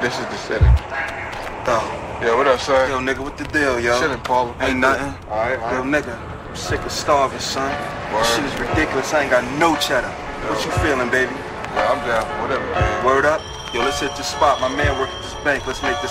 This is the city. Oh. Yeah, what up, son? Yo, nigga, what the deal, yo? Chillin', Paul. Ain't nothing. Alright. Yo, nigga, I'm sick of starving, son. Word. This shit is ridiculous. I ain't got no cheddar. What you feeling, baby? Yeah, I'm down for whatever, man. Word up? Yo, let's hit the spot. My man work at this bank. Let's make this